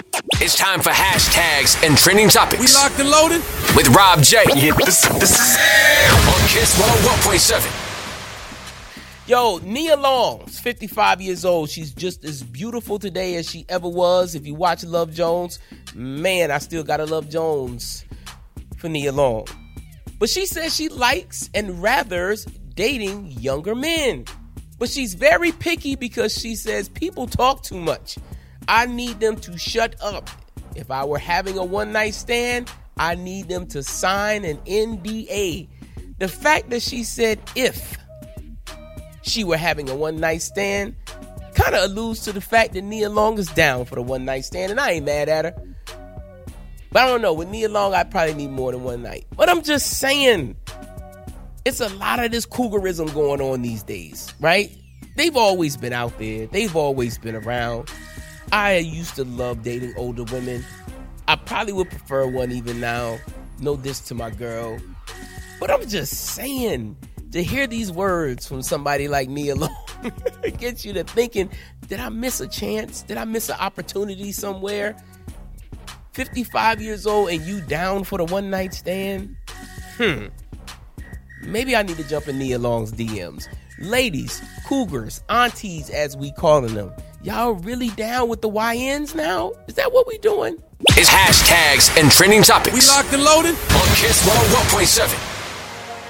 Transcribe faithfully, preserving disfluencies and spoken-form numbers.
It's time for hashtags and trending topics. We locked and loaded with Rob J. Yeah, this, this is on Kiss one oh one point seven. Yo, Nia Long's fifty-five years old. She's just as beautiful today as she ever was. If you watch Love Jones, man, I still gotta love Jones for Nia Long. But she says she likes and rathers dating younger men. But she's very picky because she says people talk too much. I need them to shut up. If I were having a one-night stand, I need them to sign an N D A. The fact that she said if she were having a one-night stand kind of alludes to the fact that Nia Long is down for the one-night stand, and I ain't mad at her. But I don't know, with Nia Long, I probably need more than one night. But I'm just saying, it's a lot of this cougarism going on these days, right? They've always been out there. They've always been around. I used to love dating older women. I probably would prefer one even now. No diss to my girl. But I'm just saying, to hear these words from somebody like Nia Long, it gets you to thinking, did I miss a chance? Did I miss an opportunity somewhere? fifty-five years old and you down for the one night stand? Hmm. Maybe I need to jump in Nia Long's D Ms. Ladies, cougars, aunties as we calling them. Y'all really down with the Y Ns now? Is that what we doing? It's hashtags and trending topics. We locked and loaded on Kiss one oh one point seven.